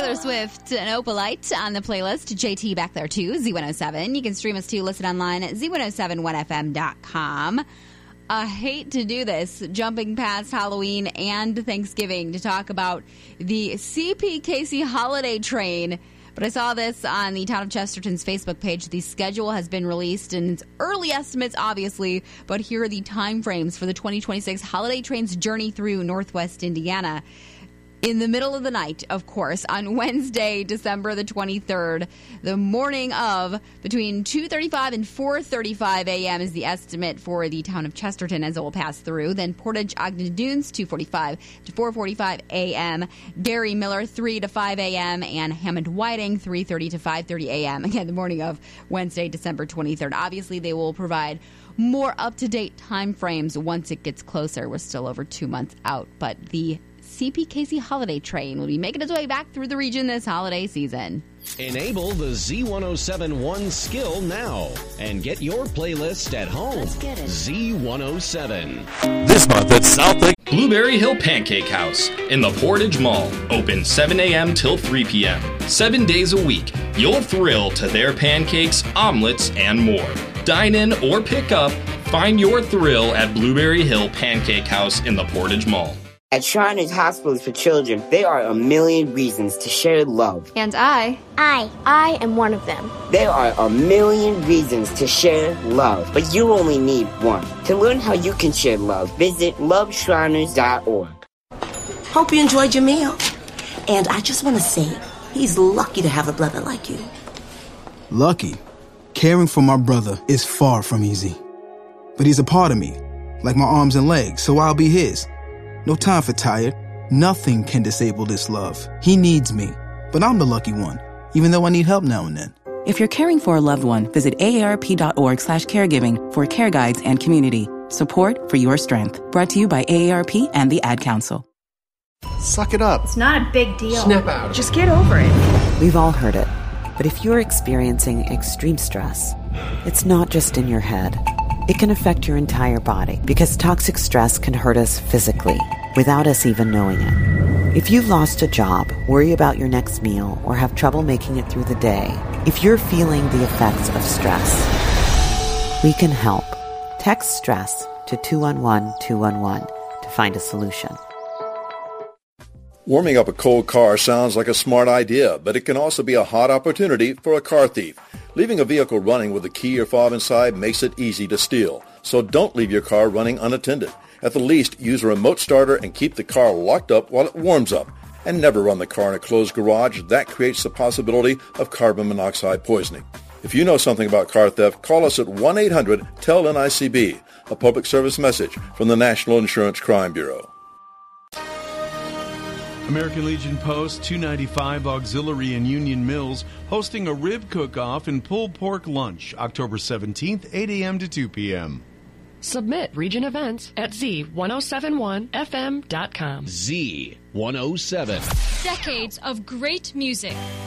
Taylor Swift and Opalite on the playlist. JT back there too, Z107. You can stream us too, listen online at z1071fm.com. I hate to do this, jumping past Halloween and Thanksgiving to talk about the CPKC holiday train. But I saw this on the Town of Chesterton's Facebook page. The schedule has been released, and it's early estimates, obviously, but here are the time frames for the 2026 holiday train's journey through Northwest Indiana. In the middle of the night, of course, on Wednesday, December the 23rd, the morning of between 2:35 and 4:35 a.m. is the estimate for the Town of Chesterton as it will pass through. Then Portage Ogden Dunes, 2:45 to 4:45 a.m. Gary Miller, 3 to 5 a.m. and Hammond Whiting, 3:30 to 5:30 a.m. Again, the morning of Wednesday, December 23rd. Obviously, they will provide more up-to-date time frames once it gets closer. We're still over 2 months out, but the CPKC holiday train will be making its way back through the region this holiday season. Enable the Z107 One skill now and get your playlist at home. Let's get it. Z107. This month at South Lake Blueberry Hill Pancake House in the Portage Mall. Open 7 a.m. till 3 p.m. 7 days a week. You'll thrill to their pancakes, omelets, and more. Dine in or pick up. Find your thrill at Blueberry Hill Pancake House in the Portage Mall. At Shriners Hospitals for Children, there are a million reasons to share love. And I am one of them. There are a million reasons to share love, but you only need one. To learn how you can share love, visit loveshriners.org. Hope you enjoyed your meal. And I just want to say, he's lucky to have a brother like you. Lucky? Caring for my brother is far from easy. But he's a part of me, like my arms and legs, so I'll be his. No time for tired. Nothing can disable this love. He needs me, but I'm the lucky one, even though I need help now and then. If you're caring for a loved one, visit aarp.org/caregiving for care guides and community. Support for your strength. Brought to you by AARP and the Ad Council. Suck it up. It's not a big deal. Snap out. Just get over it. We've all heard it. But if you're experiencing extreme stress, it's not just in your head. It can affect your entire body because toxic stress can hurt us physically without us even knowing it. If you've lost a job, worry about your next meal, or have trouble making it through the day, if you're feeling the effects of stress, we can help. Text STRESS to 211-211 to find a solution. Warming up a cold car sounds like a smart idea, but it can also be a hot opportunity for a car thief. Leaving a vehicle running with a key or fob inside makes it easy to steal. So don't leave your car running unattended. At the least, use a remote starter and keep the car locked up while it warms up. And never run the car in a closed garage. That creates the possibility of carbon monoxide poisoning. If you know something about car theft, call us at 1-800-TEL-NICB, a public service message from the National Insurance Crime Bureau. American Legion Post 295 Auxiliary in Union Mills hosting a rib cook-off and pulled pork lunch October 17th, 8 a.m. to 2 p.m. Submit region events at Z1071fm.com. Z107. Decades of great music.